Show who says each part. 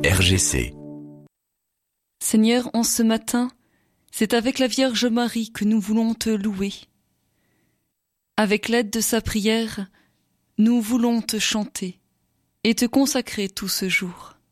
Speaker 1: RGC.
Speaker 2: Seigneur, en ce matin, c'est avec la Vierge Marie que nous voulons te louer. Avec l'aide de sa prière, nous voulons te chanter et te consacrer tout ce jour.